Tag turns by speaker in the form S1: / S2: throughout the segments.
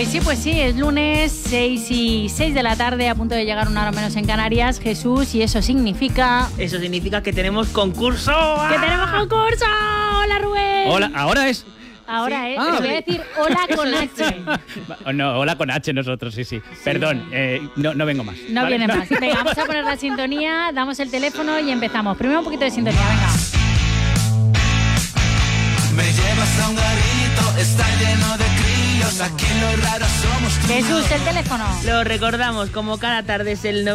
S1: Pues sí, es lunes 6:06 de la tarde, a punto de llegar una hora menos en Canarias, Jesús, y eso significa...
S2: Eso significa que tenemos concurso.
S1: ¡Que tenemos concurso! ¡Hola, Rubén!
S3: Hola, ¿ahora es?
S1: Ahora es, te voy a decir hola con H.
S3: No, hola con H nosotros, sí. Perdón, no vengo más.
S1: No
S3: ¿vale?
S1: viene más. Venga, vamos a poner la sintonía, damos el teléfono y empezamos. Primero un poquito de sintonía, venga.
S4: Me llevas a un garito, está lleno de críos, aquí lo raro somos tú.
S1: Jesús, el teléfono.
S2: Lo recordamos, como cada tarde es el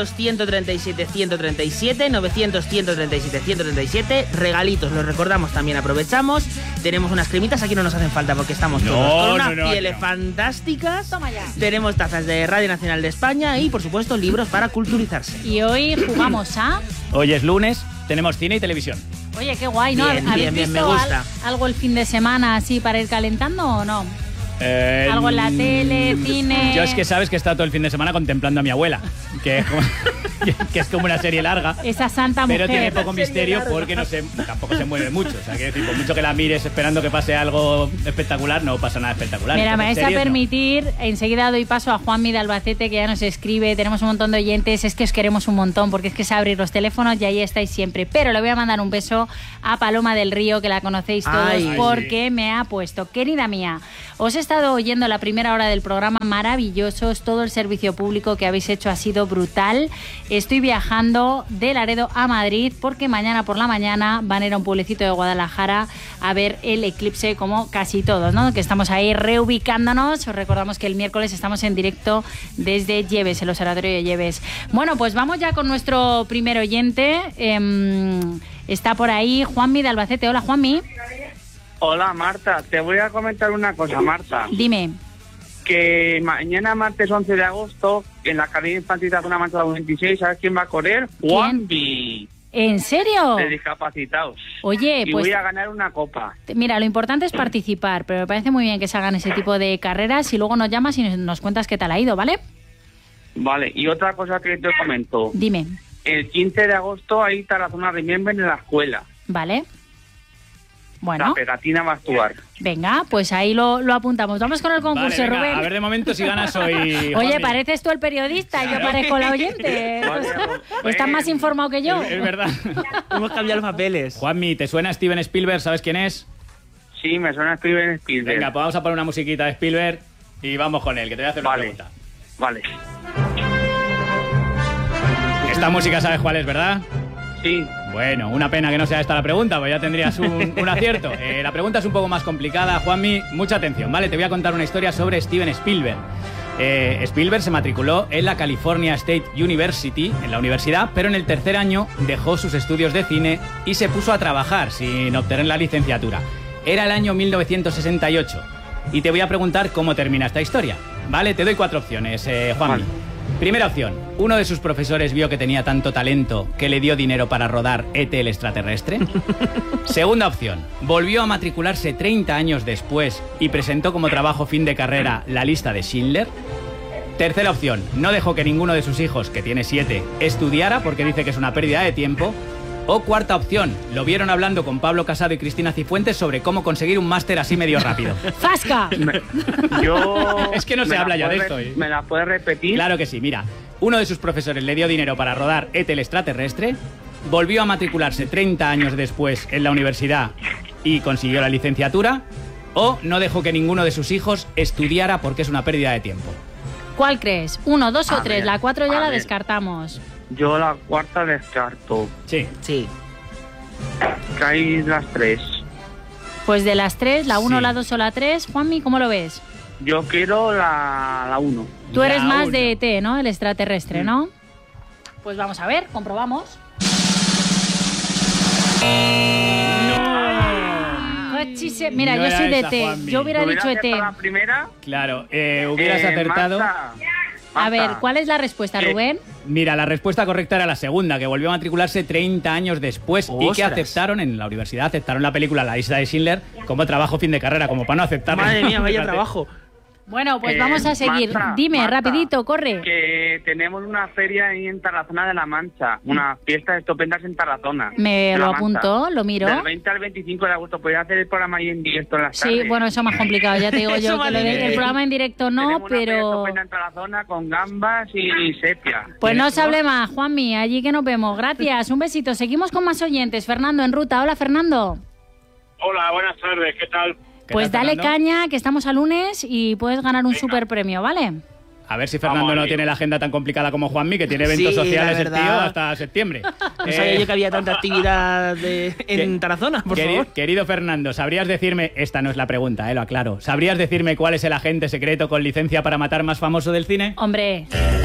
S2: 900-137-137, 900-137-137, regalitos, los recordamos también, aprovechamos. Tenemos unas cremitas, aquí no nos hacen falta porque estamos todos con unas pieles fantásticas.
S1: Toma ya.
S2: Tenemos tazas de Radio Nacional de España y, por supuesto, libros para culturizarse.
S1: Y hoy jugamos a...
S3: Hoy es lunes, tenemos cine y televisión.
S1: Oye, qué guay, ¿no?
S2: Bien,
S1: ¿Habéis
S2: bien,
S1: visto
S2: me gusta.
S1: algo el fin de semana así para ir calentando o no? ¿Algo en la tele, cine?
S3: Yo es que sabes que he estado todo el fin de semana contemplando a mi abuela, que es como una serie larga.
S1: Esa santa mujer.
S3: Pero tiene poco misterio porque tampoco se mueve mucho. O sea, que decir, por mucho que la mires esperando que pase algo espectacular, no pasa nada espectacular.
S1: Mira, me vais a
S3: series,
S1: permitir, enseguida doy paso a Juanmi de Albacete, que ya nos escribe, tenemos un montón de oyentes, es que os queremos un montón, porque es que es abrir los teléfonos y ahí estáis siempre. Pero le voy a mandar un beso a Paloma del Río, que la conocéis todos, porque me ha puesto, querida mía, os he estado oyendo la primera hora del programa, maravillosos, todo el servicio público que habéis hecho ha sido brutal. Estoy viajando de Laredo a Madrid porque mañana por la mañana van a ir a un pueblecito de Guadalajara a ver el eclipse, como casi todos, ¿no? Que estamos ahí reubicándonos. Os recordamos que el miércoles estamos en directo desde Lleves, el observatorio de Lleves. Bueno, pues vamos ya con nuestro primer oyente. Está por ahí Juanmi de Albacete. Hola, Juanmi.
S5: Hola, Marta. Te voy a comentar una cosa, Marta.
S1: Dime.
S5: Que mañana, martes 11 de agosto, en la Academia Infantil de una Mancha 26, ¿sabes quién va a correr? Juanvi.
S1: ¿En serio?
S5: De discapacitados.
S1: Oye,
S5: y
S1: pues
S5: voy a ganar una copa.
S1: Mira, lo importante es participar, pero me parece muy bien que se hagan ese tipo de carreras y luego nos llamas y nos cuentas qué tal ha ido, ¿vale?
S5: Vale, y otra cosa que te comento.
S1: Dime.
S5: El 15 de agosto hay Tarazona Remember en la escuela.
S1: Vale. Bueno.
S5: La pegatina va a actuar.
S1: Venga, pues ahí lo apuntamos. Vamos con el concurso,
S3: vale, venga,
S1: Rubén.
S3: A ver de momento si ganas hoy.
S1: Oye,
S3: Juanmi.
S1: pareces tú el periodista y yo parezco la oyente. Estás más informado que yo.
S3: Es verdad.
S2: Hemos cambiado los papeles.
S3: Juanmi, ¿te suena Steven Spielberg? ¿Sabes quién es?
S5: Sí, me suena Steven Spielberg.
S3: Venga, pues vamos a poner una musiquita de Spielberg y vamos con él, que te voy a hacer una pregunta.
S5: Vale.
S3: Esta música sabes cuál es, ¿verdad?
S5: Sí.
S3: Bueno, una pena que no sea esta la pregunta, pues ya tendrías un acierto. La pregunta es un poco más complicada, Juanmi. Mucha atención, ¿vale? Te voy a contar una historia sobre Steven Spielberg. Spielberg se matriculó en la California State University, en la universidad, pero en el tercer año dejó sus estudios de cine y se puso a trabajar sin obtener la licenciatura. Era el año 1968. Y te voy a preguntar cómo termina esta historia, ¿vale? Te doy 4 opciones, Juanmi.
S5: Vale.
S3: Primera opción, uno de sus profesores vio que tenía tanto talento que le dio dinero para rodar E.T. el extraterrestre. Segunda opción, volvió a matricularse 30 años después y presentó como trabajo fin de carrera la lista de Schindler. Tercera opción, no dejó que ninguno de sus hijos, que tiene 7, estudiara porque dice que es una pérdida de tiempo. O cuarta opción, lo vieron hablando con Pablo Casado y Cristina Cifuentes sobre cómo conseguir un máster así medio rápido.
S1: ¡Fasca!
S3: Es que no se habla ya de esto.
S5: ¿Me la puedes repetir?
S3: Claro que sí, mira. Uno de sus profesores le dio dinero para rodar E.T. el extraterrestre, volvió a matricularse 30 años después en la universidad y consiguió la licenciatura, o no dejó que ninguno de sus hijos estudiara porque es una pérdida de tiempo.
S1: ¿Cuál crees? 1, 2 o 3.
S5: ver,
S1: La 4 ya
S5: a
S1: la
S5: ver.
S1: descartamos.
S5: Yo la cuarta descarto.
S3: Sí.
S2: Sí.
S5: Que hay las 3.
S1: Pues de las 3, la 1,
S3: Sí.
S1: la 2 o la 3. Juanmi, ¿cómo lo ves?
S5: Yo quiero la 1.
S1: Tú eres
S3: La
S1: más
S3: uno.
S1: de ET, ¿no? El extraterrestre, ¿no? Pues vamos a ver, comprobamos. Cochise- Mira,
S3: No
S1: yo
S3: era
S1: soy de
S3: esa,
S1: ET.
S3: Juanmi.
S1: Yo hubiera dicho ET.
S5: La primera.
S3: Claro, hubieras acertado.
S5: Marta,
S1: A ver,
S5: Marta,
S1: ¿cuál es la respuesta, Rubén?
S3: Mira, la respuesta correcta era la segunda, que volvió a matricularse 30 años después y que
S2: ¡Ostras!
S3: aceptaron en la universidad, aceptaron la película La lista de Schindler como trabajo fin de carrera, como para no aceptarlo.
S2: Madre mía, vaya
S3: Fíjate.
S2: trabajo.
S1: Bueno, pues vamos a seguir.
S5: Marta,
S1: Dime,
S5: Marta,
S1: rapidito, corre.
S5: Que tenemos una feria ahí en Tarazona de la Mancha, unas fiestas estupendas en Tarazona.
S1: Me
S5: de
S1: lo
S5: La Mancha.
S1: apunto, lo miro.
S5: Del 20 al 25 de agosto, podéis hacer el programa ahí en directo en las
S1: Sí,
S5: tardes.
S1: bueno, eso es más complicado, ya te digo
S2: Eso
S1: yo,
S2: más
S1: que lo del
S2: difícil.
S1: programa en directo no,
S5: Tenemos una feria
S1: pero...
S5: estupenda en Tarazona con gambas y sepia.
S1: Pues no se hable más, Juanmi, allí que nos vemos. Gracias, un besito. Seguimos con más oyentes. Fernando en ruta. Hola, Fernando.
S6: Hola, buenas tardes, ¿qué tal?
S3: ¿Qué
S1: Pues
S3: tal,
S1: dale
S3: Fernando?
S1: caña, que estamos a lunes y puedes ganar un super premio, ¿vale?
S3: A ver si Fernando
S6: Vamos,
S3: no
S6: amigo.
S3: tiene la agenda tan complicada como Juanmi, que tiene eventos
S2: Sí,
S3: sociales
S2: la
S3: el
S2: verdad.
S3: tío hasta septiembre.
S2: No sabía yo que había tanta actividad en Tarazona, por favor.
S3: Querido Fernando, ¿sabrías decirme, esta no es la pregunta, lo aclaro, ¿sabrías decirme cuál es el agente secreto con licencia para matar más famoso del cine?
S1: Hombre,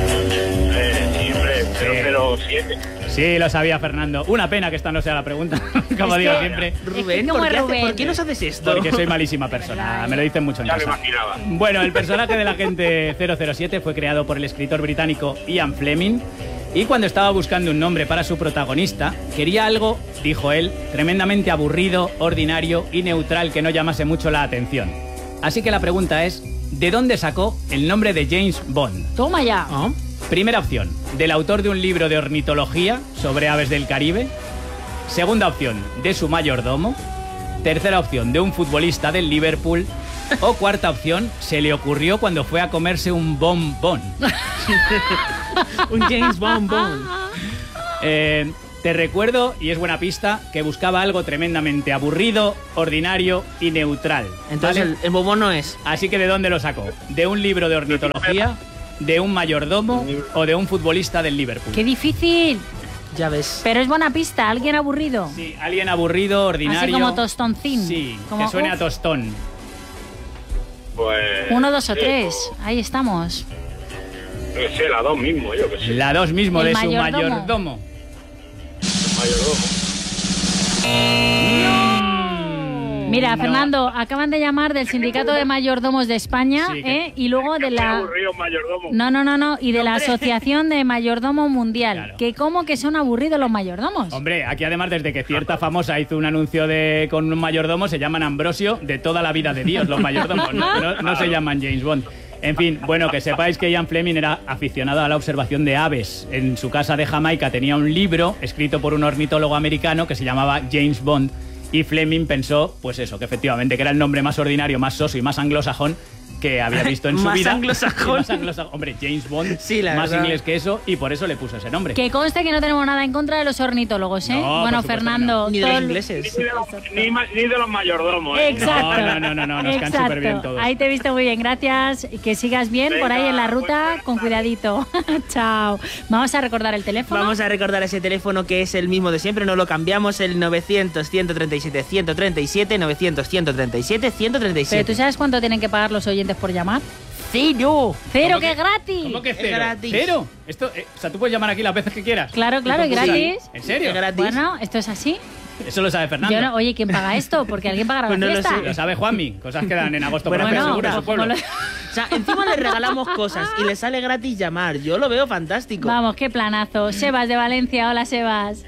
S6: Siempre, 007.
S3: Sí, lo sabía Fernando. Una pena que esta no sea la pregunta, como
S1: Es
S3: digo
S1: que-
S3: siempre,
S2: Rubén,
S1: ¿cómo
S2: ¿por
S1: es
S2: qué,
S1: Rubén?
S2: ¿por qué nos haces esto?
S3: porque soy malísima persona, me lo dicen mucho en
S6: Ya lo
S3: casa.
S6: imaginaba.
S3: Bueno, el personaje del agente 007 fue creado por el escritor británico Ian Fleming y cuando estaba buscando un nombre para su protagonista, quería algo, dijo él, tremendamente aburrido, ordinario y neutral que no llamase mucho la atención. Así que la pregunta es, ¿de dónde sacó el nombre de James Bond?
S1: toma ya.
S2: ¿Ah?
S3: Primera opción, del autor de un libro de ornitología sobre aves del Caribe. Segunda opción, de su mayordomo. Tercera opción, de un futbolista del Liverpool. O cuarta opción, se le ocurrió cuando fue a comerse un bombón.
S2: Un James Bond.
S3: Te recuerdo, y es buena pista, que buscaba algo tremendamente aburrido, ordinario y neutral.
S2: Entonces
S3: ¿vale?
S2: el bombón no es.
S3: Así que ¿de dónde lo sacó? ¿De un libro de ornitología? ¿De un mayordomo? ¿O de un futbolista del Liverpool?
S1: Qué difícil.
S2: Ya ves.
S1: Pero es buena pista, alguien aburrido.
S3: Sí, alguien aburrido, ordinario.
S1: Así como tostoncín.
S3: Sí,
S1: Como,
S3: que suene a
S1: uf,
S3: tostón.
S6: Pues...
S1: 1, 2 o
S6: sí,
S1: 3. Ahí estamos.
S6: Yo que sé, la 2 mismo, yo que sé.
S3: La 2 mismo,
S1: El
S3: de su
S1: mayordomo.
S3: mayordomo.
S6: Mayordomo.
S1: Mira,
S3: No.
S1: Fernando, acaban de llamar del Sindicato de Mayordomos de España,
S3: Sí, que-
S1: y luego de
S6: Muy
S1: la...
S6: aburrido, mayordomo.
S1: No, y de la Asociación de Mayordomo Mundial.
S3: Claro.
S1: Que como que son aburridos los mayordomos.
S3: Hombre, aquí además desde que cierta famosa hizo un anuncio con un mayordomo, se llaman Ambrosio de toda la vida de Dios, los mayordomos, no se llaman James Bond. En fin, bueno, que sepáis que Ian Fleming era aficionado a la observación de aves. En su casa de Jamaica tenía un libro escrito por un ornitólogo americano que se llamaba James Bond. Y Fleming pensó, pues eso, que efectivamente que era el nombre más ordinario, más soso y más anglosajón que había visto en su
S2: Más
S3: vida.
S2: anglosajón.
S3: Más anglosajón. Hombre, James Bond,
S2: Sí, la
S3: más
S2: verdad.
S3: inglés que eso, y por eso le puso ese nombre.
S1: Que conste que no tenemos nada en contra de los ornitólogos, ¿eh?
S3: No, por
S1: Bueno,
S3: supuesto que
S1: Fernando...
S2: Ni de
S1: todo
S2: los
S1: el-
S2: ingleses.
S6: Ni de los mayordomos. ¿eh?
S1: Exacto.
S3: No, nos caen
S1: Exacto.
S3: súper bien todos.
S1: Ahí te he visto muy bien, gracias. Y que sigas bien por ahí en la ruta, con cuidadito. Chao. Vamos a recordar el teléfono.
S2: Vamos a recordar ese teléfono que es el mismo de siempre, no lo cambiamos, el 900-137-137, 900-137-137.
S1: Pero ¿tú sabes cuánto tienen que pagar los oyentes por llamar?
S2: ¡Cero!
S1: ¡Cero,
S3: ¿Cómo
S1: que es gratis!
S3: ¿Cómo que
S2: Es
S3: cero?
S2: gratis.
S3: ¿Cero? Esto, o sea, tú puedes llamar aquí las veces que quieras.
S1: Claro, claro, y
S3: Sí.
S1: gratis.
S3: ¿En serio?
S2: Es gratis.
S1: Bueno, esto es así.
S3: Eso lo sabe Fernando.
S1: Yo no, oye, ¿quién paga esto? Porque alguien pagará
S2: Pues
S1: la
S2: no lo
S1: fiesta.
S2: sé.
S3: Lo sabe Juanmi. Cosas que dan en agosto
S2: Bueno,
S3: para hacer
S1: Bueno,
S3: seguro en su
S1: pues
S3: pueblo.
S1: como lo-
S2: O sea, encima le regalamos cosas y le sale gratis llamar. Yo lo veo fantástico.
S1: Vamos, qué planazo. Sebas de Valencia, hola Sebas.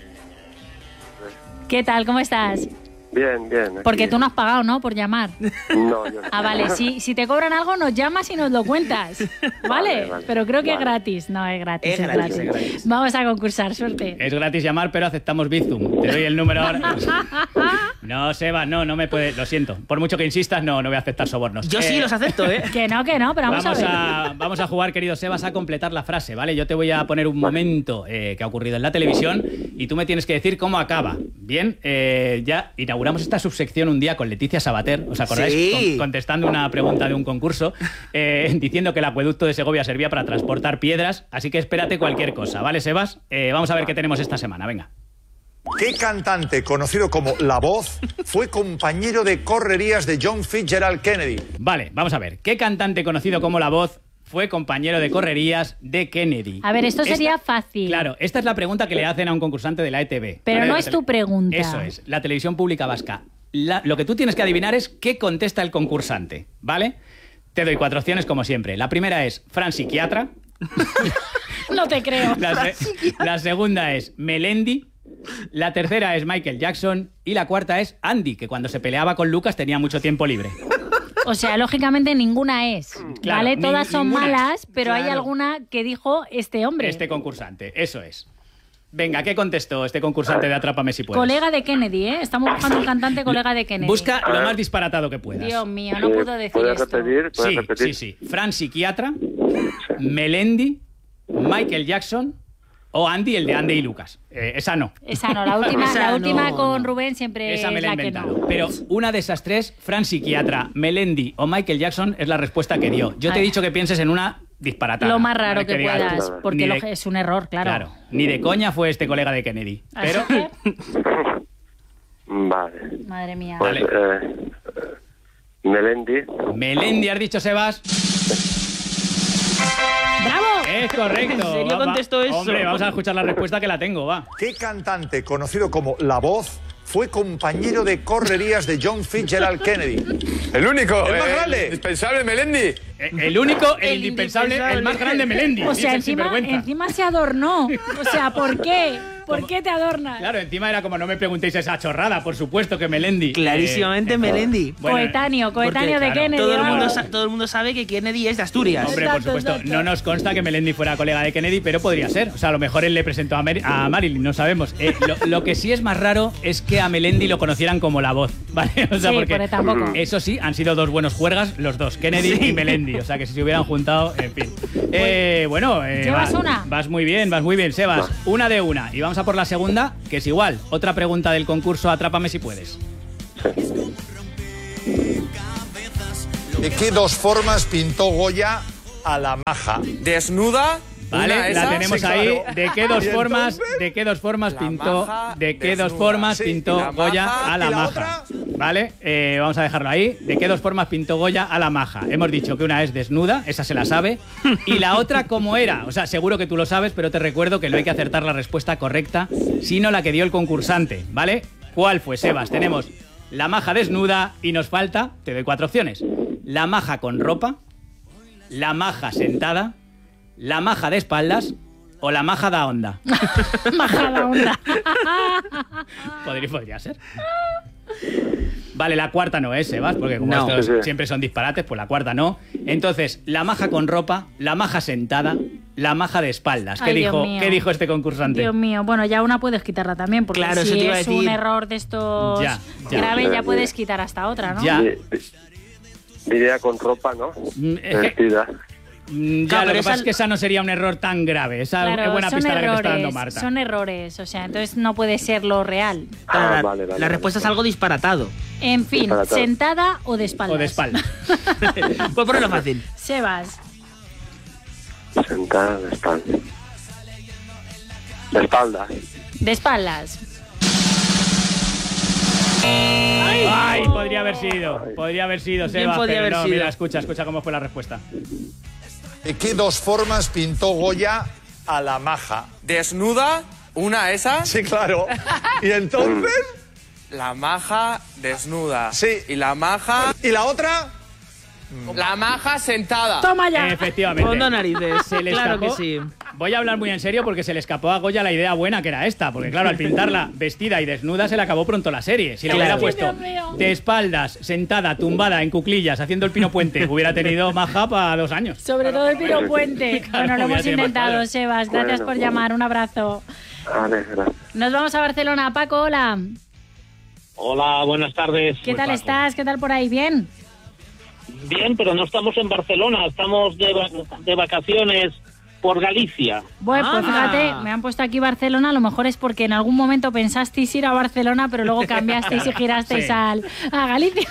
S1: ¿Qué tal? ¿Cómo estás?
S7: Bien, bien. aquí.
S1: Porque tú no has pagado, ¿no? Por llamar.
S7: No, yo no.
S1: Ah, vale. Si te cobran algo, nos llamas y nos lo cuentas. ¿Vale?
S7: Vale.
S1: Pero creo que es
S7: Vale.
S1: gratis. No, es gratis.
S2: Es gratis, es gratis.
S1: Vamos a concursar, suerte.
S3: Es gratis llamar, pero aceptamos Bizum. Te doy el número ahora. No, Seba, no me puede. Lo siento. Por mucho que insistas, no voy a aceptar sobornos.
S2: Yo sí los acepto, ¿eh?
S1: Que no, pero vamos, a ver.
S3: Vamos a jugar, querido Sebas, a completar la frase, ¿vale? Yo te voy a poner un momento que ha ocurrido en la televisión y tú me tienes que decir cómo acaba. Bien, ya inauguramos esta subsección un día con Leticia Sabater, ¿os acordáis?
S2: Sí.
S3: Contestando una pregunta de un concurso, diciendo que el acueducto de Segovia servía para transportar piedras, así que espérate cualquier cosa, ¿vale, Sebas? Vamos a ver qué tenemos esta semana, venga.
S8: ¿Qué cantante conocido como La Voz fue compañero de correrías de John Fitzgerald Kennedy?
S3: Vale, vamos a ver. ¿Qué cantante conocido como La Voz fue compañero de correrías de Kennedy?
S1: A ver, esto sería
S3: Esta-
S1: fácil.
S3: Claro, esta es la pregunta que le hacen a un concursante de la ETV.
S1: Pero
S3: ¿vale?
S1: no
S3: La
S1: es tu pregunta.
S3: Eso es, la televisión pública vasca. Lo que tú tienes que adivinar es qué contesta el concursante, ¿vale? Te doy 4 opciones como siempre. La primera es Fran Psiquiatra.
S1: No te creo.
S3: La segunda es Melendi. La tercera es Michael Jackson. Y la cuarta es Andy, que cuando se peleaba con Lucas tenía mucho tiempo libre.
S1: O sea, lógicamente ninguna es,
S3: Claro,
S1: ¿vale? Todas son
S3: ninguna.
S1: malas, pero hay
S2: Claro.
S1: alguna que dijo este hombre.
S3: Este concursante, eso es. Venga, ¿qué contestó este concursante de Atrápame si puedes?
S1: Colega de Kennedy, ¿eh? Estamos buscando un cantante colega de Kennedy.
S3: Busca lo más disparatado que puedas.
S1: Dios mío, no puedo decir
S7: ¿Puedes
S1: esto.
S7: repetir? ¿Puedes
S3: Sí,
S7: repetir?
S3: sí. Fran Psiquiatra, Melendi, Michael Jackson o Andy, el de Andy y Lucas. Esa no.
S1: Esa no, la última,
S2: Esa
S1: la última
S2: no,
S1: con
S2: no.
S1: Rubén siempre
S3: Esa me
S1: es
S3: la he
S1: la que
S3: inventado.
S1: no.
S3: Pero una de esas tres, Fran Psiquiatra, Melendi o Michael Jackson, es la respuesta que dio. Yo te he
S1: Ay.
S3: dicho que pienses en una disparatada.
S1: Lo más raro
S3: ¿vale?
S1: que
S3: digas,
S1: puedas, porque
S3: ni de-
S1: es un error, claro.
S3: Claro, ni de coña fue este colega de Kennedy.
S1: Así
S3: Pero
S1: que,
S7: Vale.
S1: madre mía.
S7: Pues, Melendi.
S3: Melendi, has dicho, Sebas.
S1: ¡Bravo!
S3: Es correcto.
S2: ¿En serio contestó eso?
S3: Hombre, vamos a escuchar la respuesta que la tengo, va.
S8: ¿Qué cantante conocido como La Voz fue compañero de correrías de John Fitzgerald Kennedy?
S9: El único.
S8: ¿El más grande?
S9: Indispensable Melendi.
S3: El único, el
S2: El
S3: indispensable,
S2: indispensable.
S3: el más grande Melendi.
S1: O
S3: dice
S1: sea,
S3: el sinvergüenza.
S1: encima se adornó. O sea, ¿por qué? ¿Por qué te adornas?
S3: Claro, encima era como no me preguntéis esa chorrada, por supuesto que Melendi.
S2: Clarísimamente Melendi.
S3: bueno,
S1: Coetáneo
S2: Porque,
S1: de
S3: claro,
S1: Kennedy.
S2: Todo el, mundo
S1: vamos.
S2: todo el mundo sabe que Kennedy es de Asturias.
S3: Hombre, por
S1: Exacto,
S3: supuesto,
S1: exacto.
S3: no nos consta que Melendi fuera colega de Kennedy, pero podría ser. O sea, a lo mejor él le presentó a Marilyn, no sabemos. Lo que sí es más raro es que a Melendi lo conocieran como La Voz, ¿vale? O sea,
S1: Sí,
S3: porque
S1: pero tampoco.
S3: eso sí, han sido dos buenos juergas los dos, Kennedy y Melendi. O sea, que si se hubieran juntado, en fin.
S1: ¿Llevas una?
S3: Vas muy bien, Sebas. Una de una. Y vamos a por la segunda, que es igual. Otra pregunta del concurso Atrápame si puedes.
S8: ¿De qué dos formas pintó Goya a la maja?
S9: Desnuda.
S3: Vale,
S9: una
S3: la
S9: esa.
S3: tenemos
S8: Sí,
S3: ahí.
S8: claro.
S3: ¿De qué dos
S8: ¿Y
S3: formas?
S8: entonces?
S3: ¿De qué dos formas
S9: La
S3: pintó?
S9: maja
S3: ¿De qué dos
S9: desnuda.
S3: formas
S8: Sí,
S3: pintó
S9: y la
S3: Goya
S9: maja.
S3: a la
S8: ¿Y la
S3: maja?
S8: otra?
S3: Vale, vamos a dejarlo ahí. ¿De qué dos formas pintó Goya a la maja? Hemos dicho que una es desnuda, esa se la sabe, y la otra cómo era. O sea, seguro que tú lo sabes, pero te recuerdo que no hay que acertar la respuesta correcta, sino la que dio el concursante, ¿vale? ¿Cuál fue, Sebas? Tenemos la maja desnuda y nos falta, te doy 4 opciones: la maja con ropa, la maja sentada, la maja de espaldas o la maja da onda.
S1: Majada onda.
S3: Podría ser. Vale, la cuarta no es, Sebas, porque como
S2: No.
S3: estos
S7: Sí, sí.
S3: siempre son disparates, pues la cuarta no. Entonces, la maja con ropa, la maja sentada, la maja de espaldas.
S1: Ay, Dios mío.
S3: ¿Qué dijo este concursante?
S1: Dios mío, bueno, ya una puedes quitarla también, porque
S2: Claro, eso
S1: si
S2: te iba a
S1: es
S2: decir.
S1: un error de estos
S3: Ya.
S1: graves, ya puedes quitar hasta otra, ¿no?
S3: Ya.
S7: Diría con ropa, ¿no?
S3: Es que-
S7: Vestida.
S3: Ya,
S2: Claro,
S3: lo que
S2: pero
S3: pasa
S2: esa-
S3: es que esa no sería un error tan grave. Esa
S1: Claro,
S3: es buena
S1: son
S3: pista la que te está dando
S1: errores,
S3: Marta.
S1: son errores, o sea, entonces no puede ser lo real.
S2: Claro,
S7: vale, vale,
S2: la respuesta
S7: vale.
S2: es algo disparatado.
S1: En fin,
S7: Para todo.
S1: sentada o de espaldas.
S3: O de espalda.
S2: Pues ponerlo fácil.
S1: Sebas,
S7: Sentada de espalda. De espalda.
S1: de espaldas.
S3: Ay, podría haber sido. Podría haber sido,
S2: Bien
S3: Sebas,
S2: podría
S3: pero
S2: haber
S3: no,
S2: sido.
S3: mira, escucha cómo fue la respuesta.
S8: ¿De qué dos formas pintó Goya a la maja?
S9: Desnuda. Una esa.
S8: Sí, claro. ¿Y entonces?
S9: La maja desnuda.
S8: Sí.
S9: Y la maja.
S8: ¿Y la otra?
S9: La maja sentada.
S1: Toma ya.
S3: Efectivamente.
S2: Fondo narices.
S3: Se le
S2: Claro
S3: escapó.
S2: que sí.
S3: Voy a hablar muy en serio porque se le escapó a Goya la idea buena que era esta. Porque claro, al pintarla vestida y desnuda se le acabó pronto la serie. Si le hubiera
S2: Claro.
S3: puesto
S1: Dios mío.
S3: de espaldas, sentada, tumbada, en cuclillas, haciendo el pino puente, hubiera tenido maja para 2 años.
S1: Sobre todo el Piro Puente.
S3: Claro,
S1: Bueno, lo
S3: ya
S1: hemos
S3: tiene más
S1: intentado,
S3: padres.
S1: Sebas. Gracias
S7: Bueno.
S1: por llamar. Un abrazo.
S7: Vale, gracias.
S1: Nos vamos a Barcelona. Paco, hola.
S6: Hola, buenas tardes.
S1: ¿Qué tal estás? ¿Qué tal por ahí? ¿Bien?
S6: Bien, pero no estamos en Barcelona, estamos de vacaciones por Galicia.
S1: Bueno, pues
S2: Ah.
S1: fíjate, me han puesto aquí Barcelona. A lo mejor es porque en algún momento pensasteis ir a Barcelona, pero luego cambiasteis y girasteis
S3: Sí.
S1: a Galicia.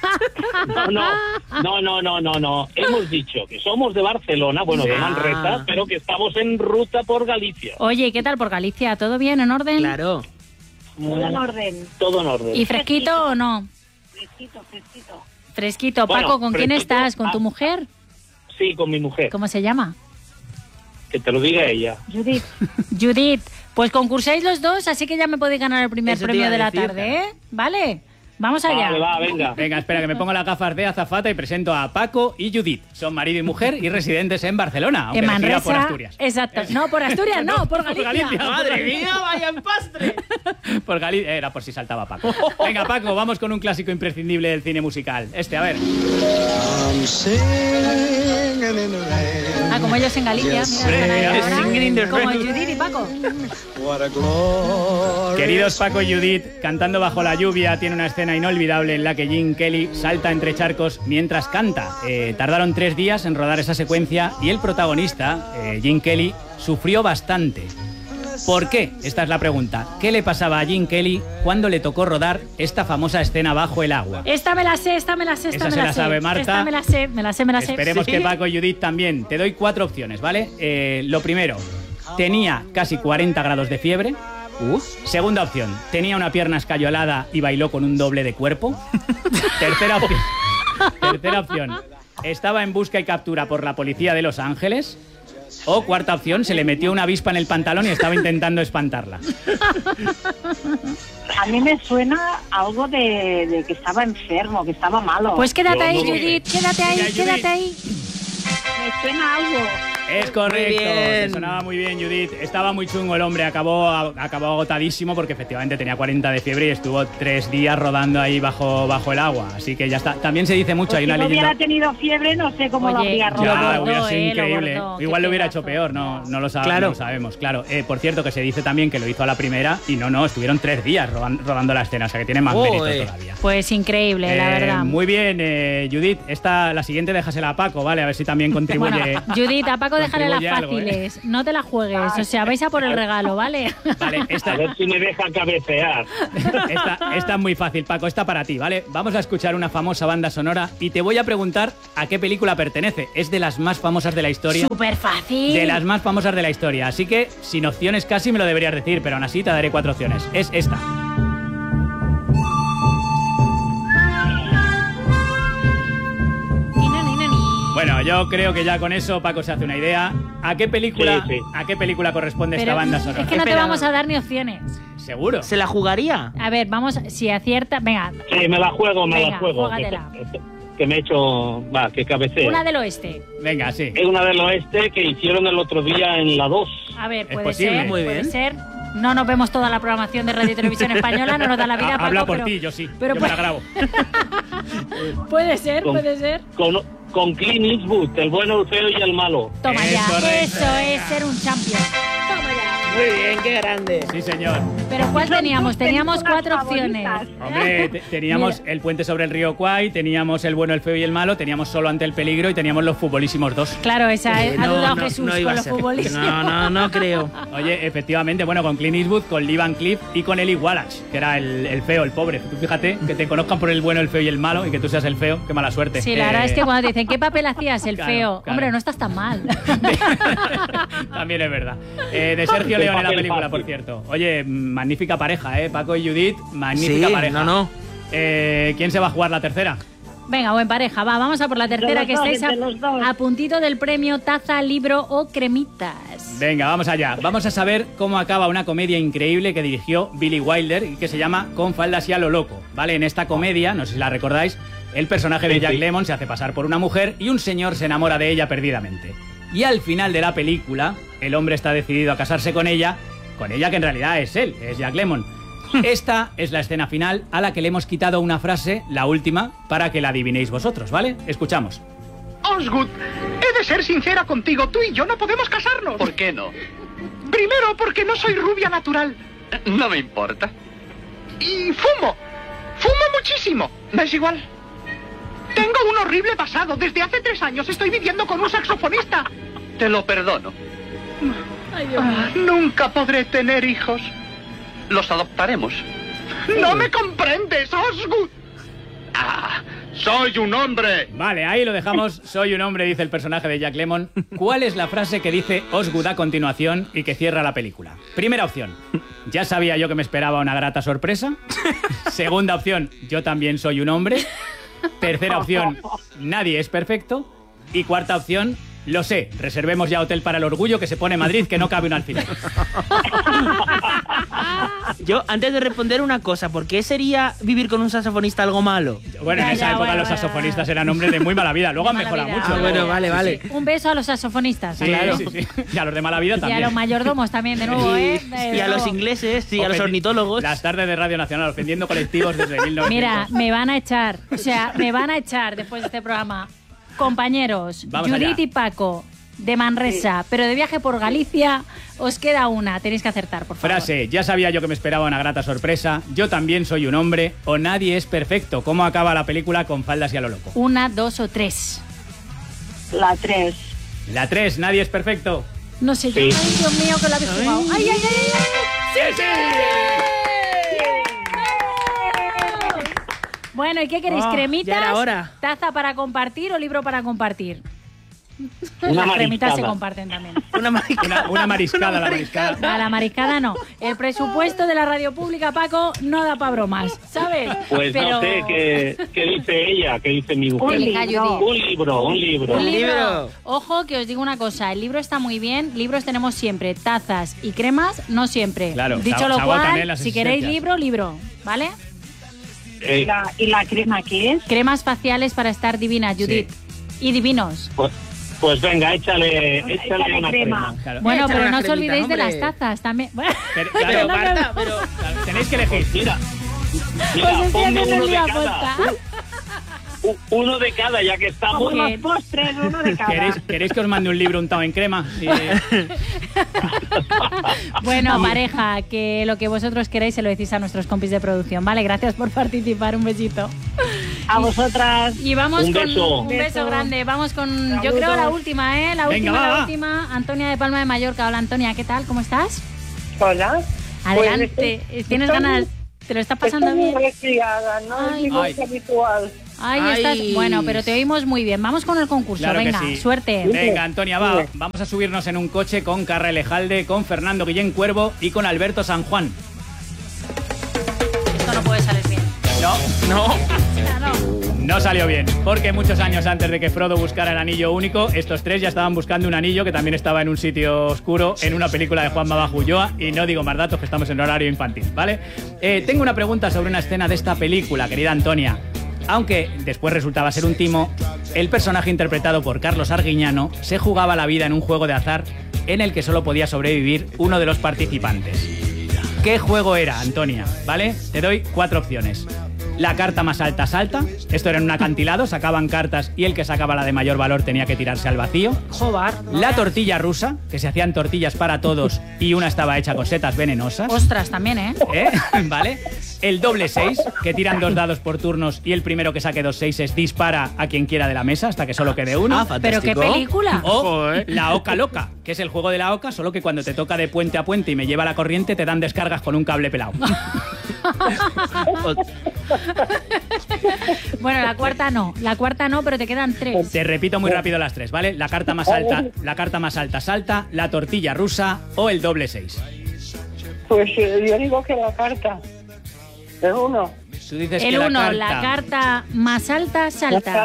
S6: No. Hemos dicho que somos de Barcelona, bueno, de
S2: Ah.
S6: Manresa, pero que estamos en ruta por Galicia.
S1: Oye, ¿y qué tal por Galicia? ¿Todo bien? ¿En orden?
S2: Claro.
S6: Todo en orden.
S1: ¿Y fresquito o no? Fresquito.
S6: Bueno,
S1: Paco, ¿con quién
S6: fresquito.
S1: estás? ¿Con tu mujer?
S6: Sí, con mi mujer.
S1: ¿Cómo se llama?
S6: Que te lo diga ella.
S1: Judith. Judith. Pues concursáis los dos, así que ya me podéis ganar el primer
S2: Eso te
S1: premio
S2: iba a
S1: de la
S2: decir,
S1: tarde, ¿eh? ¿Vale? Vamos allá.
S6: Vale, va, venga.
S3: Venga, espera, que me pongo las gafas de azafata y presento a Paco y Judith. Son marido y mujer y residentes en Barcelona, aunque
S1: En
S3: de gira
S1: Manresa,
S3: por Asturias.
S1: exacto. No, por Asturias no, por Galicia.
S2: ¡Madre mía, vaya empastre!
S3: Por Galicia, era por si saltaba Paco. Venga, Paco, vamos con un clásico imprescindible del cine musical. A ver.
S1: Ah, como ellos en Galicia. Mira, están ahí ahora. Como Judith y Paco.
S3: Queridos Paco y Judith, Cantando bajo la lluvia tiene una escena inolvidable en la que Gene Kelly salta entre charcos mientras canta. Tardaron 3 días en rodar esa secuencia y el protagonista, Gene Kelly, sufrió bastante. ¿Por qué? Esta es la pregunta. ¿Qué le pasaba a Gene Kelly cuando le tocó rodar esta famosa escena bajo el agua?
S1: Esta me la sé, esta me la sé, esta
S3: Esa
S1: me
S3: se
S1: la
S3: la
S1: sé.
S3: sabe Marta.
S1: Esta me la sé, me la sé, me la sé.
S3: Esperemos
S1: ¿Sí?
S3: que Paco y Judith también. Te doy 4 opciones, ¿vale? Lo primero, tenía casi 40 grados de fiebre. Segunda opción, tenía una pierna escayolada y bailó con un doble de cuerpo. Tercera opción, estaba en busca y captura por la policía de Los Ángeles. O cuarta opción, se le metió una avispa en el pantalón y estaba intentando espantarla.
S10: A mí me suena algo de que estaba enfermo, que estaba malo.
S1: Pues quédate ahí,
S3: no,
S1: Judith, quédate ahí,
S3: Venga,
S1: quédate
S3: Judith.
S1: ahí.
S10: Me suena algo.
S3: Es correcto,
S2: Muy bien.
S3: te sonaba muy bien, Judith. Estaba muy chungo el hombre, acabó agotadísimo porque efectivamente tenía 40 de fiebre y estuvo 3 días rodando ahí bajo el agua. Así que ya está. También se dice mucho,
S10: Pues
S3: hay
S10: si
S3: una
S10: no
S3: leyenda.
S10: hubiera tenido fiebre, no sé cómo lo
S1: Oye,
S10: habría
S1: Lo
S10: rodado.
S3: Ya,
S1: bordó,
S3: hubiera sido
S1: lo
S3: increíble.
S1: bordó, qué
S3: Igual lo hubiera
S1: pedazo.
S3: hecho peor, no lo
S2: Claro.
S3: sabemos, claro. Por cierto, que se dice también que lo hizo a la primera y no, estuvieron 3 días rodando la escena, o sea que tiene más mérito todavía.
S1: Pues increíble, la verdad.
S3: Muy bien, Judith. La siguiente déjasela a Paco, ¿vale? A ver si también contribuye.
S1: Bueno, Judith, a Paco déjale las
S3: contribuye algo,
S1: fáciles. No te la juegues. O sea, vais a por el regalo, ¿vale?
S3: Vale,
S6: A ver si me deja cabecear.
S3: esta es muy fácil, Paco. Esta para ti, ¿vale? Vamos a escuchar una famosa banda sonora y te voy a preguntar a qué película pertenece. Es de las más famosas de la historia.
S1: Súper fácil.
S3: De las más famosas de la historia. Así que, sin opciones casi me lo deberías decir, pero aún así te daré 4 opciones. Es esta. Bueno, yo creo que ya con eso Paco se hace una idea. ¿A qué película,
S6: Sí, sí.
S3: ¿a qué película corresponde
S1: Pero
S3: esta banda sonora?
S1: es que no te
S2: Espera.
S1: vamos a dar ni opciones.
S3: ¿Seguro?
S2: ¿Se la jugaría?
S1: A ver, vamos, si acierta, venga,
S6: Sí, me la juego, me
S1: Venga,
S6: la juego.
S1: júgatela.
S6: Que me he hecho... Va, que cabeceo.
S1: una del oeste.
S3: Venga, sí.
S6: Es una del oeste que hicieron el otro día en la 2.
S1: A ver,
S3: Es
S1: puede
S3: posible.
S1: ser,
S2: Muy
S1: puede
S2: bien.
S1: ser. No nos vemos toda la programación de Radio y Televisión Española, no nos da la vida, Paco,
S3: Habla por
S1: pero-
S3: ti, yo sí.
S1: pero
S3: yo me la
S1: puede-
S3: grabo.
S1: Puede ser,
S6: Con-
S1: puede ser.
S6: Con Clint Eastwood, el bueno, el feo y el malo.
S1: Toma
S3: Es
S1: ya,
S3: correcto,
S1: eso es ser un champion. Toma ya.
S2: Muy bien, qué grande.
S3: Sí, señor.
S1: Pero ¿cuál teníamos?
S10: tus
S1: Teníamos
S10: películas
S1: 4 opciones.
S10: favoritas.
S3: Hombre, teníamos
S1: Mira.
S3: El puente sobre el río Kwai, teníamos El bueno, el feo y el malo, teníamos Solo ante el peligro y teníamos Los futbolísimos 2.
S1: Claro, esa ha dudado Jesús
S2: no iba
S1: con
S2: a
S1: los
S2: ser.
S1: futbolistas.
S2: No creo.
S3: Oye, efectivamente, bueno, con Clint Eastwood, con Lee Van Cleef y con Eli Wallach, que era el feo, el pobre. Tú fíjate, que te conozcan por el bueno, el feo y el malo y que tú seas el feo, qué mala suerte.
S1: Sí, la verdad es que cuando te dicen, ¿qué papel hacías? El
S3: Claro,
S1: feo.
S3: claro.
S1: Hombre, no estás tan mal.
S3: También es verdad. De Sergio
S6: Qué
S3: Leone la
S6: papel
S3: película,
S6: fácil.
S3: por cierto. Oye, magnífica pareja, Paco y Judith, magnífica
S2: Sí,
S3: pareja.
S2: no.
S3: ¿Quién se va a jugar la tercera?
S1: Venga, buen pareja, va, vamos a por la tercera,
S10: los
S1: que
S10: dos,
S1: estáis
S10: entre los dos.
S1: a puntito del premio taza, libro o cremitas.
S3: Venga, vamos allá. Vamos a saber cómo acaba una comedia increíble que dirigió Billy Wilder y que se llama Con faldas y a lo loco. ¿Vale? En esta comedia, no sé si la recordáis, el personaje de
S6: Sí,
S3: Jack
S6: sí.
S3: Lemmon se hace pasar por una mujer y un señor se enamora de ella perdidamente. Y al final de la película, el hombre está decidido a casarse con ella que en realidad es él, es Jack Lemmon. Esta es la escena final a la que le hemos quitado una frase, la última, para que la adivinéis vosotros, ¿vale? Escuchamos.
S11: Osgood, he de ser sincera contigo. Tú y yo no podemos casarnos.
S12: ¿Por qué no?
S11: Primero, porque no soy rubia natural.
S12: No me importa.
S11: Y fumo. Fumo muchísimo. ¿Me es igual? Tengo un horrible pasado. Desde hace 3 años estoy viviendo con un saxofonista.
S12: Te lo perdono.
S11: Nunca podré tener hijos.
S12: Los adoptaremos.
S11: No me comprendes, Osgood.
S12: ¡Soy un hombre!
S3: Vale, ahí lo dejamos. Soy un hombre, dice el personaje de Jack Lemmon. ¿Cuál es la frase que dice Osgood a continuación y que cierra la película? Primera opción. Ya sabía yo que me esperaba una grata sorpresa. Segunda opción. Yo también soy un hombre. Tercera opción. Nadie es perfecto. Y cuarta opción. Lo sé, reservemos ya hotel para el orgullo que se pone Madrid, que no cabe un alfiler.
S2: Yo, antes de responder una cosa, ¿por qué sería vivir con un saxofonista algo malo?
S3: Bueno, en esa época los saxofonistas eran hombres de muy mala vida. Luego han mejorado mucho.
S2: Bueno, vale.
S1: Un beso a los saxofonistas.
S3: Sí, claro. Sí. Y a los de mala vida también.
S1: Y a los mayordomos también, de nuevo,
S2: Y a los ingleses, y a los ornitólogos.
S3: Las tardes de Radio Nacional ofendiendo colectivos desde 1900.
S1: Mira, me van a echar. O sea, me van a echar después de este programa. Compañeros,
S3: Vamos
S1: Judith
S3: allá.
S1: y Paco, de Manresa, pero de viaje por Galicia, os queda una. Tenéis que acertar, por favor.
S3: Frase, ya sabía yo que me esperaba una grata sorpresa. Yo también soy un hombre, o nadie es perfecto. ¿Cómo acaba la película con faldas y a lo loco?
S1: 1, 2 o 3.
S10: La 3.
S3: La 3, nadie es perfecto.
S1: No sé yo. Ay, Dios mío, que la habéis jugado. ¡Ay!
S3: ¡Sí, sí!
S1: Bueno, ¿y qué queréis? ¿Cremitas?
S2: ya era hora.
S1: ¿Taza para compartir o libro para compartir?
S6: Una
S1: Las cremitas se
S6: mariscada.
S1: comparten también.
S3: Una mariscada, la mariscada.
S1: A la mariscada no. El presupuesto de la radio pública, Paco, no da para bromas, ¿sabes?
S6: Pues
S1: Pero...
S6: no sé qué dice ella, qué dice mi mujer. Un libro.
S1: Ojo, que os digo una cosa. El libro está muy bien. Libros tenemos siempre. Tazas y cremas, no siempre.
S3: Claro,
S1: Dicho lo
S3: se agotan,
S1: cual,
S3: las
S1: si queréis
S3: existencias.
S1: libro, ¿vale?
S10: ¿Y la crema qué es?
S1: Cremas faciales para estar divinas, Judith. Y divinos.
S6: Pues venga, échale una crema.
S3: Claro.
S1: Bueno,
S2: Échale
S1: pero
S2: una
S1: no os
S2: cremita,
S1: olvidéis de
S2: hombre.
S1: las tazas también.
S3: Claro,
S2: Marta,
S3: claro, tenéis que elegir.
S6: Mira,
S1: Pues decía
S6: ponme
S1: que no
S6: uno
S1: me
S6: de
S1: iba a
S6: cada.
S1: apostar.
S6: Uno de cada, ya que estamos.
S10: Como los postres, uno de cada.
S3: ¿Queréis que os mande un libro untado en crema? Sí.
S1: Bueno, pareja, que lo que vosotros queráis se lo decís a nuestros compis de producción, ¿vale? Gracias por participar, un besito.
S10: A vosotras.
S1: Y vamos
S6: Un
S1: con
S6: beso.
S1: un beso grande. Vamos con, yo creo, la última, ¿eh? La
S3: Venga,
S1: última,
S3: va.
S1: la última. Antonia de Palma de Mallorca. Hola, Antonia, ¿qué tal? ¿Cómo estás?
S10: Hola.
S1: Adelante. ¿Tienes ganas? ¿Te lo estás pasando
S10: Estoy
S1: bien?
S10: muy resfriada, no es mi voz habitual.
S1: Ay, estás... Bueno, pero te oímos muy bien. Vamos con el concurso.
S3: Claro que
S1: Venga,
S3: sí.
S1: suerte.
S3: Venga, Antonia, vamos a subirnos en un coche con Carra Elejalde, con Fernando Guillén Cuervo y con Alberto San Juan.
S1: Esto no puede salir bien.
S3: No salió bien, porque muchos años antes de que Frodo buscara el anillo único, estos tres ya estaban buscando un anillo que también estaba en un sitio oscuro, en una película de Juanma Bajo Ulloa, y no digo más datos que estamos en horario infantil, ¿vale? Tengo una pregunta sobre una escena de esta película, querida Antonia. Aunque después resultaba ser un timo, el personaje interpretado por Carlos Arguiñano se jugaba la vida en un juego de azar en el que solo podía sobrevivir uno de los participantes. ¿Qué juego era, Antonia? ¿Vale? Te doy 4 opciones. La carta más alta salta. Esto era en un acantilado, sacaban cartas y el que sacaba la de mayor valor tenía que tirarse al vacío.
S1: Jobar.
S3: La tortilla rusa, que se hacían tortillas para todos y una estaba hecha con setas venenosas.
S1: Ostras, también, ¿eh?
S3: ¿Vale? El doble 6, que tiran 2 dados por turnos y el primero que saque 2 6s dispara a quien quiera de la mesa hasta que solo quede uno.
S1: Pero qué película.
S3: O la oca loca, que es el juego de la oca, solo que cuando te toca de puente a puente y me lleva la corriente te dan descargas con un cable pelado.
S1: Bueno, la cuarta no, pero te quedan 3.
S3: Te repito muy rápido las 3, ¿vale? La carta más alta salta, la tortilla rusa o el doble 6.
S10: Pues yo digo que la carta. El 1.
S3: Tú dices
S1: El
S3: que
S1: 1, la carta más alta salta.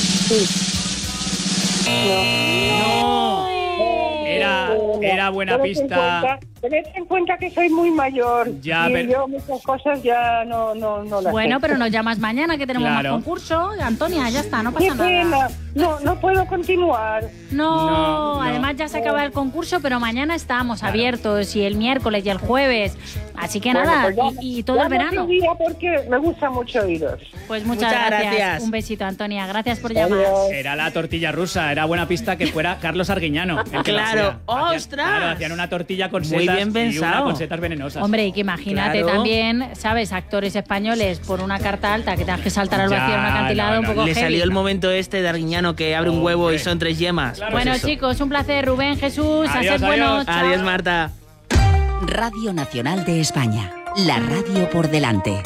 S3: No. Era buena pista.
S10: Tened en cuenta que soy muy mayor.
S3: Ya,
S10: y
S3: pero-
S10: yo muchas cosas ya no las
S1: Bueno,
S10: sé.
S1: pero nos llamas mañana que tenemos
S3: Claro.
S1: más concurso. Antonia, ya está, no
S10: Qué
S1: pasa nada.
S10: pena. No puedo continuar.
S1: No, además ya se acaba el concurso, pero mañana estamos abiertos y el miércoles y el jueves. Así que
S10: Bueno,
S1: nada,
S10: pues ya-
S1: y todo
S10: ya
S1: el
S10: no
S1: verano.
S10: te diría porque me gusta mucho oíros.
S1: Pues muchas
S2: Muchas
S1: gracias.
S2: gracias.
S1: Un besito, Antonia. Gracias por llamar.
S3: Era la tortilla rusa, era buena pista que fuera Carlos Arguiñano. el que lo
S2: Claro.
S3: hacía.
S2: ¡Ostras!
S3: Claro, hacían una tortilla con
S2: Muy
S3: setas
S2: bien
S3: y una
S2: pensado.
S3: con setas venenosas.
S1: Hombre, y que imagínate
S2: Claro.
S1: también, ¿sabes? Actores españoles por una carta alta que tengas que saltar al
S3: Ya,
S1: vacío en un acantilado
S3: no,
S1: un poco
S2: Le
S1: heavy.
S2: salió el momento este de Arguiñano que abre un huevo y son 3 yemas.
S3: Claro.
S1: Bueno,
S2: Pues eso.
S1: chicos, un placer. Rubén, Jesús, a
S3: Adiós,
S1: ser buenos.
S3: adiós.
S1: Chao.
S2: Adiós, Marta.
S13: Radio Nacional de España. La radio por delante.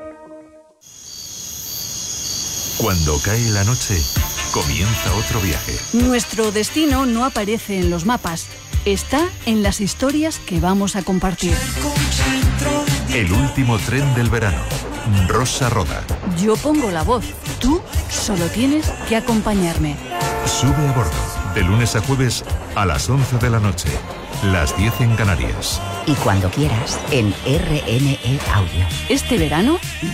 S14: Cuando cae la noche, comienza otro viaje.
S15: Nuestro destino no aparece en los mapas. Está en las historias que vamos a compartir.
S14: El último tren del verano. Rosa Roda.
S15: Yo pongo la voz. Tú solo tienes que acompañarme.
S14: Sube a bordo. De lunes a jueves a las 11 de la noche, las 10 en Canarias.
S13: Y cuando quieras, en RNE Audio.
S15: Este verano